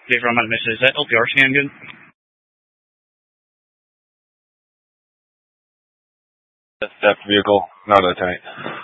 Leave from admission. Is that LPR scan good? Theft vehicle, not Lieutenant.